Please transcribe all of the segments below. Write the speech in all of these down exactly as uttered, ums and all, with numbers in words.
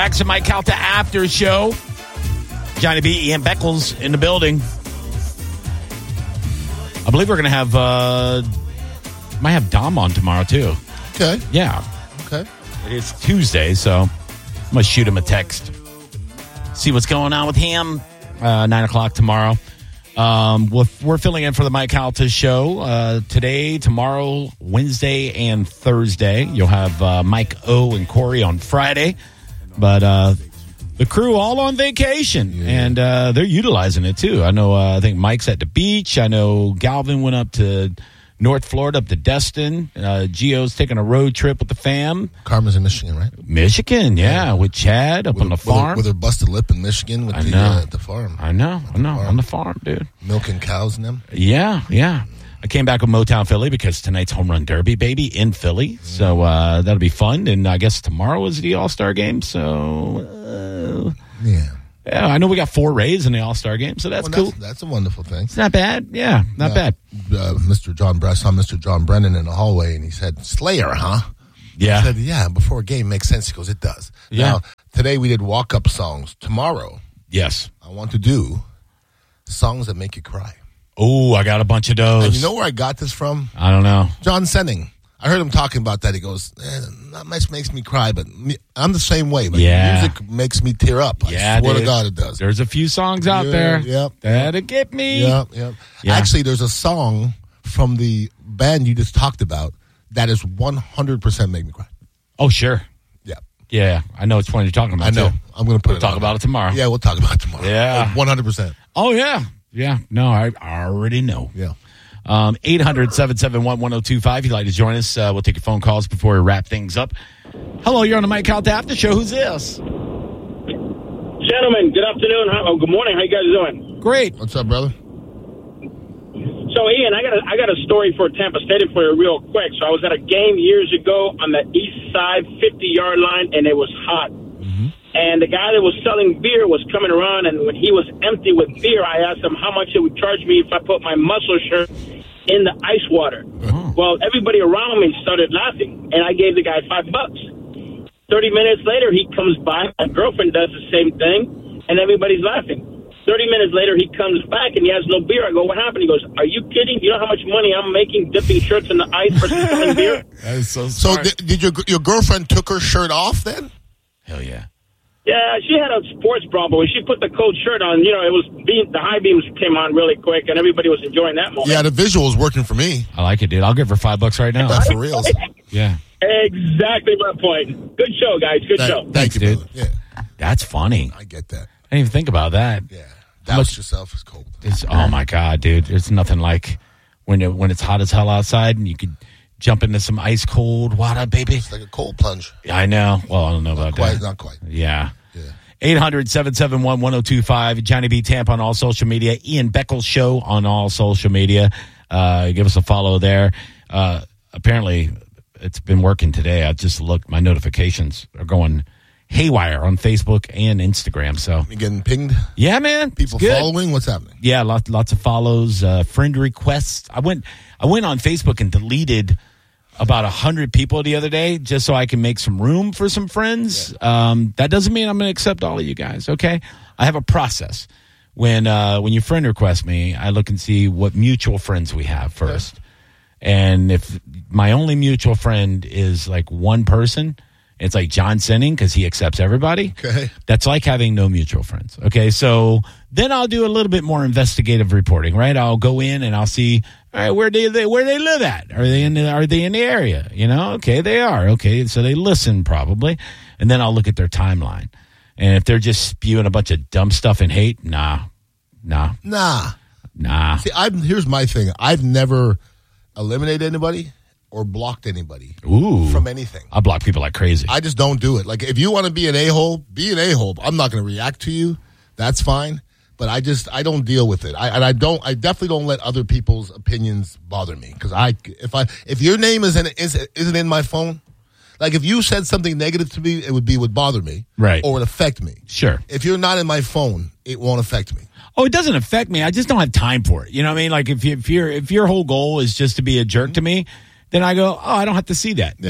back. It's the Mike Calta After Show. Johnny B, Ian Beckles in the building. I believe we're going to have, uh, might have Dom on tomorrow, too. Okay. Yeah. Okay. It is Tuesday, so I'm going to shoot him a text. See what's going on with him. Uh, nine o'clock tomorrow. Um, we're, we're filling in for the Mike Calta Show uh, today, tomorrow, Wednesday, and Thursday. You'll have uh, Mike O and Corey on Friday. But uh, the crew all on vacation, yeah. and uh, they're utilizing it, too. I know, uh, I think Mike's at the beach. I know Galvin went up to North Florida, up to Destin. Uh, Gio's taking a road trip with the fam. Carmen's in Michigan, right? Michigan, yeah, with Chad up with on the her, farm. With her busted lip in Michigan with I the, know. uh, the farm. I know, I know, farm. on the farm, dude. Milking cows and them. Yeah, yeah. I came back with Motown Philly because tonight's Home Run Derby, baby, in Philly. So uh, that'll be fun. And I guess tomorrow is the All-Star game. So, uh, yeah. Yeah, I know we got four Rays in the All-Star game, so that's, well, cool. That's, that's a wonderful thing. It's not bad. Yeah, not yeah. bad. Uh, Mister John Brennan, I saw Mister John Brennan in the hallway, and he said, Slayer, huh? Yeah. I said, yeah, before a game makes sense. He goes, it does. Yeah. Now, today we did walk-up songs. Tomorrow, yes, I want to do songs that make you cry. Oh, I got a bunch of those. And you know where I got this from? I don't know. John Senning. I heard him talking about that. He goes, eh, not much makes me cry, but me, I'm the same way. Like, yeah. music makes me tear up. I yeah, swear dude. to God it does. There's a few songs out yeah, there yep, that'll get me. Yep, yep. Yeah. Actually, there's a song from the band you just talked about that is one hundred percent make me cry. Oh, sure. Yeah. Yeah, I know which one you're talking about, I know. too. I'm going to put we'll it talk on. about it tomorrow. Yeah, we'll talk about it tomorrow. Yeah. one hundred percent. Oh, yeah. Yeah. No, I already know. Yeah. Um, eight hundred, seven seven one, one oh two five. If you'd like to join us, uh, we'll take your phone calls before we wrap things up. Hello, you're on the Mike Calta After Show. Who's this? Gentlemen, good afternoon. How, oh, good morning. How you guys doing? Great. What's up, brother? So, Ian, I got a, I got a story for Tampa Stadium for you real quick. So I was at a game years ago on the east side, fifty-yard line, and it was hot. Mm-hmm. And the guy that was selling beer was coming around, and when he was empty with beer, I asked him how much it would charge me if I put my muscle shirt in the ice water. Oh. Well, everybody around me started laughing, and I gave the guy five bucks. Thirty minutes later, he comes by. My girlfriend does the same thing, and everybody's laughing. Thirty minutes later, he comes back, and he has no beer. I go, what happened? He goes, are you kidding? You know how much money I'm making dipping shirts in the ice versus selling beer? That is so So smart. th- did your your girlfriend took her shirt off then? Hell yeah. Yeah, she had a sports bra, but when she put the cold shirt on, you know, it was beam, the high beams came on really quick, and everybody was enjoying that moment. Yeah, the visual is working for me. I like it, dude. I'll give her five bucks right now. That's for reals. Yeah. Exactly my point. Good show, guys. Good Thank, show. thank Thanks, you, dude. brother. Yeah, That's funny. I get that. I didn't even think about that. Yeah, douse much- yourself is cold. It's, oh, my God, dude. There's nothing like when it, when it's hot as hell outside and you could jump into some ice cold water, baby. It's like a cold plunge. I know. Well, I don't know about Quite, that. not quite. Yeah. Yeah. eight hundred, seven seven one, one oh two five. Johnny B. Tampa on all social media. Ian Beckles Show on all social media. Uh, give us a follow there. Uh, apparently, it's been working today. I just looked. My notifications are going haywire on Facebook and Instagram. So, You getting pinged? yeah, man. it's People good. following? What's happening? Yeah, lots, lots of follows, uh, friend requests. I went, I went on Facebook and deleted about a hundred people the other day just so I can make some room for some friends. Yeah. Um, that doesn't mean I'm going to accept all of you guys. Okay, I have a process. When uh, when you friend request me, I look and see what mutual friends we have first, yeah. and if my only mutual friend is like one person. It's like John Senning because he accepts everybody. Okay. That's like having no mutual friends. Okay. So then I'll do a little bit more investigative reporting, right? I'll go in and I'll see, all right, where do they, where they live at? Are they in the, are they in the area? You know? Okay. They are. Okay. So they listen probably. And then I'll look at their timeline. And if they're just spewing a bunch of dumb stuff and hate, nah, nah, Nah. nah. See, I've, here's my thing. I've never eliminated anybody or blocked anybody Ooh. from anything. I block people like crazy. I just don't do it. Like, if you want to be an a-hole, be an a-hole. I'm not going to react to you. That's fine. But I just, I don't deal with it. I, and I don't, I definitely don't let other people's opinions bother me. Because I, if I, if your name isn't, isn't in my phone, like if you said something negative to me, it would be, would bother me. Right. Or would affect me. Sure. If you're not in my phone, it won't affect me. Oh, it doesn't affect me. I just don't have time for it. You know what I mean? Like if, you, if, you're, if your whole goal is just to be a jerk to me, then I go, oh, I don't have to see that. Yeah.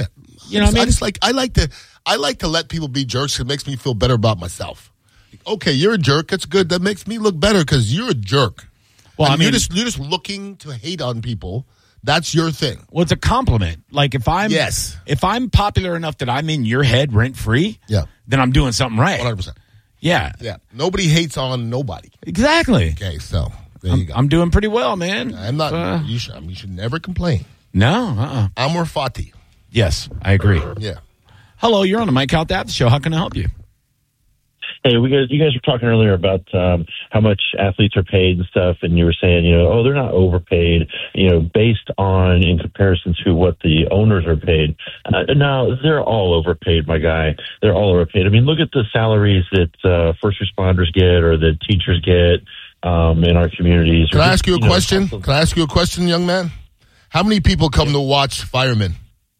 You know what I mean? I just like I like to I like to let people be jerks. It makes me feel better about myself. Okay, you're a jerk. That's good. That makes me look better because you're a jerk. Well, and I mean, you're just you're just looking to hate on people. That's your thing. Well, it's a compliment. Like if I'm yes. if I'm popular enough that I'm in your head rent free, yeah, then I'm doing something right. one hundred percent. Yeah, yeah. Nobody hates on nobody. Exactly. Okay, so there I'm, you go. I'm doing pretty well, man. I'm not. Uh, you should. You should never complain. No. Uh-uh. Amor fati. Yes, I agree. Yeah. Hello, you're on the Mike Calta App Show. How can I help you? Hey, we guys, you guys were talking earlier about um, how much athletes are paid and stuff, and you were saying, you know, oh, they're not overpaid, you know, based on in comparison to what the owners are paid. Uh, no, they're all overpaid, my guy. They're all overpaid. I mean, look at the salaries that uh, first responders get or that teachers get um, in our communities. Can or I just, ask you a you know, question? also- Can I ask you a question, young man? How many people come to watch firemen?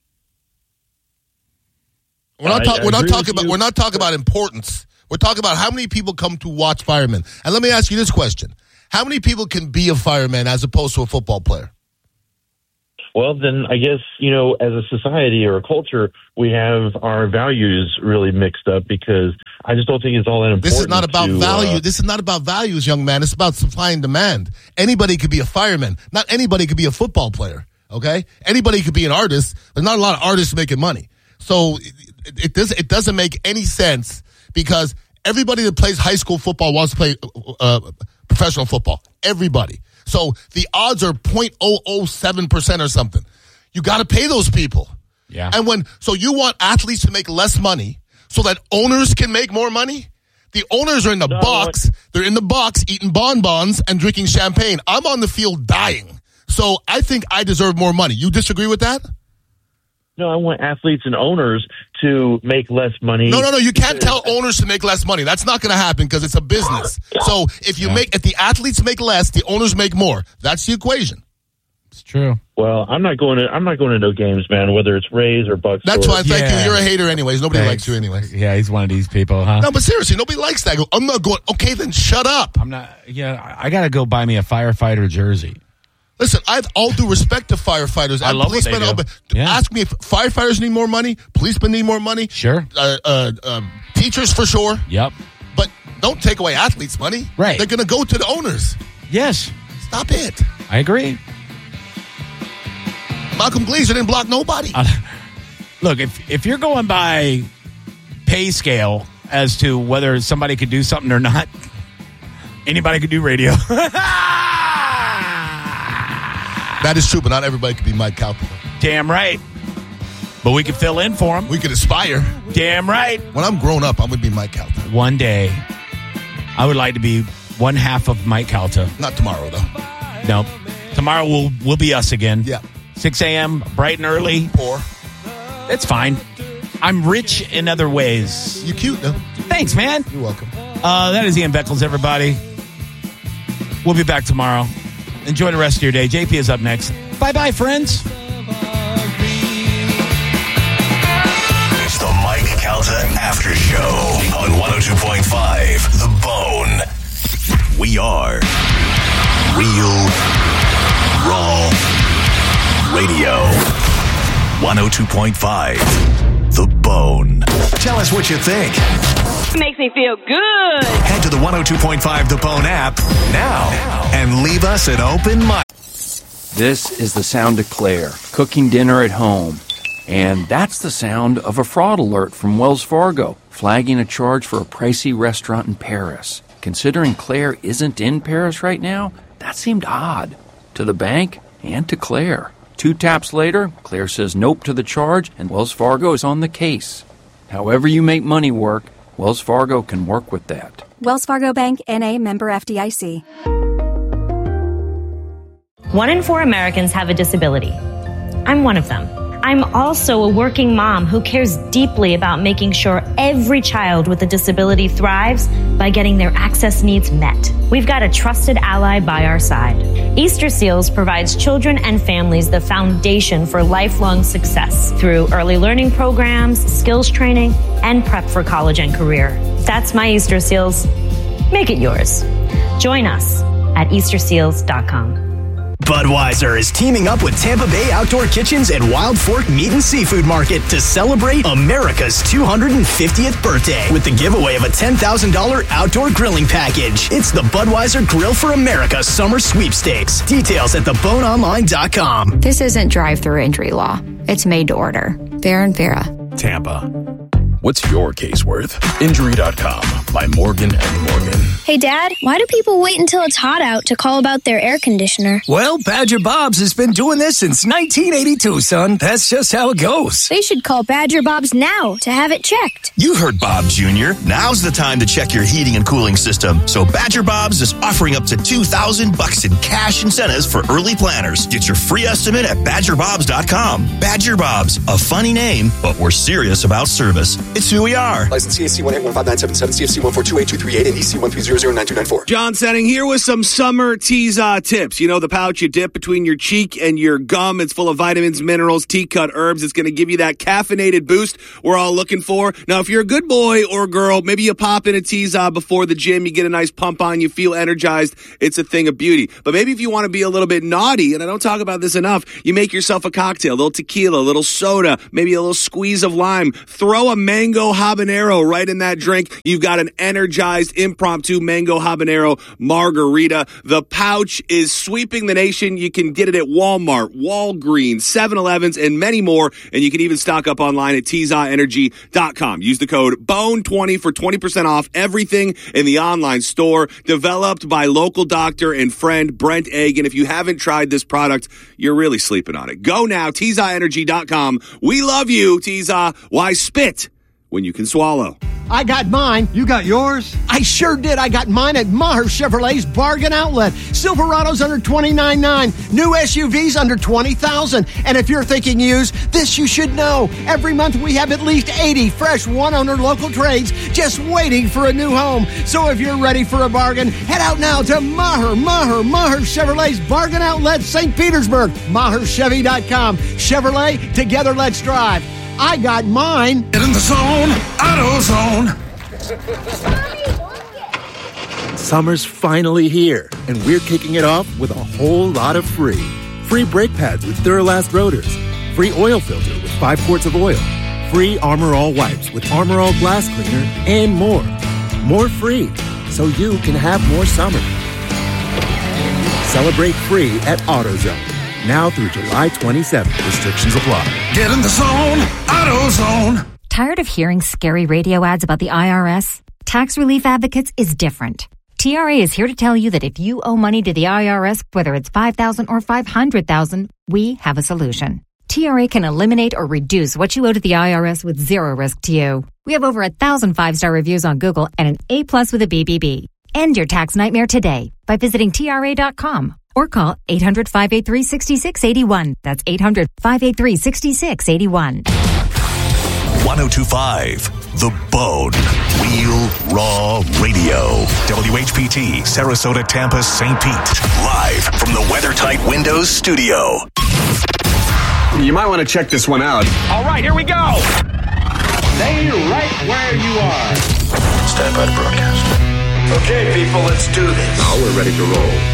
We're not, I- talk, I we're not agree talking with about. you. We're not talking about importance. We're talking about how many people come to watch firemen. And let me ask you this question: how many people can be a fireman as opposed to a football player? Well, then I guess, you know, as a society or a culture, we have our values really mixed up because I just don't think it's all that important. This is not about to, value. Uh, This is not about values, young man. It's about supply and demand. Anybody could be a fireman. Not anybody could be a football player. Okay? Anybody could be an artist. There's not a lot of artists making money. So it, it, it, does, it doesn't make any sense because everybody that plays high school football wants to play uh, professional football. Everybody. So the odds are zero point zero zero seven percent or something. You got to pay those people. Yeah. And when, so you want athletes to make less money so that owners can make more money? The owners are in the No, box. They're in the box eating bonbons and drinking champagne. I'm on the field dying. So I think I deserve more money. You disagree with that? No, I want athletes and owners to make less money. No, no, no. You can't tell owners to make less money. That's not going to happen because it's a business. So if you Yeah. make, if the athletes make less, the owners make more. That's the equation. It's true. Well, I'm not going to. I'm not going to no games, man. Whether it's Rays or Bucks. That's or, why. Thank Yeah. you. You're a hater, anyways. Nobody Thanks. likes you, anyways. Yeah, he's one of these people, huh? No, but seriously, nobody likes that. I go, I'm not going. Okay, then shut up. I'm not. Yeah, I, I got to go buy me a firefighter jersey. Listen, I have all due respect to firefighters. I and love what they policemen. do. But Yeah. Ask me if firefighters need more money, policemen need more money. Sure. Uh, uh, um, teachers for sure. Yep. But don't take away athletes' money. Right. They're going to go to the owners. Yes, Stop it. I agree. Malcolm Glazer didn't block nobody. Uh, look, if if you're going by pay scale as to whether somebody could do something or not, anybody could do radio. That is true, but not everybody could be Mike Calta. Damn right. But we could fill in for him. We could aspire. Damn right. When I'm grown up, I'm going to be Mike Calta. One day, I would like to be one half of Mike Calta. Not tomorrow, though. No. Tomorrow we'll we'll be us again. Yeah. six a.m., bright and early. Poor. It's fine. I'm rich in other ways. You cute, though. Thanks, man. You're welcome. Uh, that is Ian Beckles, everybody. We'll be back tomorrow. Enjoy the rest of your day. J P is up next. Bye-bye, friends. It's the Mike Calta After Show on one oh two point five The Bone. We are Real Raw Radio. one oh two point five The Bone. Tell us what you think. Makes me feel good. Head to the one oh two point five The Bone app now and leave us an open mic. This is the sound of Claire, cooking dinner at home. And that's the sound of a fraud alert from Wells Fargo, flagging a charge for a pricey restaurant in Paris. Considering Claire isn't in Paris right now, that seemed odd. To the bank and to Claire. Two taps later, Claire says nope to the charge, and Wells Fargo is on the case. However you make money work, Wells Fargo can work with that. Wells Fargo Bank, N A, member F D I C. One in four Americans have a disability. I'm one of them. I'm also a working mom who cares deeply about making sure every child with a disability thrives by getting their access needs met. We've got a trusted ally by our side. Easter Seals provides children and families the foundation for lifelong success through early learning programs, skills training, and prep for college and career. That's my Easter Seals. Make it yours. Join us at easter seals dot com. Budweiser is teaming up with Tampa Bay Outdoor Kitchens and Wild Fork Meat and Seafood Market to celebrate America's two hundred fiftieth birthday with the giveaway of a ten thousand dollars outdoor grilling package. It's the Budweiser Grill for America Summer Sweepstakes. Details at the bone online dot com. This isn't drive-through injury law. It's made to order. Vera and Vera. Tampa. What's your case worth? Injury dot com by Morgan and Morgan. Hey, Dad, why do people wait until it's hot out to call about their air conditioner? Well, Badger Bob's has been doing this since nineteen eighty-two, son. That's just how it goes. They should call Badger Bob's now to have it checked. You heard Bob Junior Now's the time to check your heating and cooling system. So Badger Bob's is offering up to two thousand bucks in cash incentives for early planners. Get your free estimate at badger bobs dot com. Badger Bob's, a funny name, but we're serious about service. It's who we are. License C A C one eight one five nine seven seven, C F C one four two eight two three eight, and E C one three zero zero nine two nine four. John Setting here with some summer Teaza tips. You know, the pouch you dip between your cheek and your gum. It's full of vitamins, minerals, tea-cut herbs. It's going to give you that caffeinated boost we're all looking for. Now, if you're a good boy or girl, maybe you pop in a Teaza before the gym. You get a nice pump on. You feel energized. It's a thing of beauty. But maybe if you want to be a little bit naughty, and I don't talk about this enough, you make yourself a cocktail, a little tequila, a little soda, maybe a little squeeze of lime. Throw a mango habanero right in that drink. You've got an energized impromptu mango habanero margarita. The pouch is sweeping the nation. You can get it at Walmart, Walgreens, seven elevens, and many more. And you can even stock up online at Teaza Energy dot com. Use the code B O N E twenty for twenty percent off everything in the online store. Developed by local doctor and friend Brent Egg. And if you haven't tried this product, you're really sleeping on it. Go now, Teaza Energy dot com. We love you, Teaza. Why spit when you can swallow? I got mine. You got yours? I sure did. I got mine at Maher Chevrolet's Bargain Outlet. Silverado's under twenty-nine nine. New S U Vs under twenty thousand. And if you're thinking used, this you should know. Every month we have at least eighty fresh one-owner local trades just waiting for a new home. So if you're ready for a bargain, head out now to Maher, Maher, Maher Chevrolet's Bargain Outlet, Saint Petersburg. Maher Chevy dot com. Chevrolet, together let's drive. I got mine. Get in the zone, AutoZone. Summer's finally here, and we're kicking it off with a whole lot of free. Free brake pads with Duralast rotors. Free oil filter with five quarts of oil. Free Armor All wipes with Armor All glass cleaner, and more. More free, so you can have more summer. Celebrate free at AutoZone. Now through July twenty-seventh. Restrictions apply. Get in the zone, AutoZone. Tired of hearing scary radio ads about the I R S? Tax Relief Advocates is different. T R A is here to tell you that if you owe money to the I R S, whether it's five thousand dollars or five hundred thousand dollars, we have a solution. T R A can eliminate or reduce what you owe to the I R S with zero risk to you. We have over a thousand five-star reviews on Google and an A plus with a B B B. End your tax nightmare today by visiting T R A dot com. Or call eight hundred, five eight three, six six eight one. That's eight hundred, five eight three, six six eight one. one oh two point five, The Bone. Real Raw Radio. W H P T, Sarasota, Tampa, Saint Pete. Live from the WeatherTight Windows studio. You might want to check this one out. All right, here we go. Stay right where you are. Stand by to broadcast. Okay, people, let's do this. Now we're ready to roll.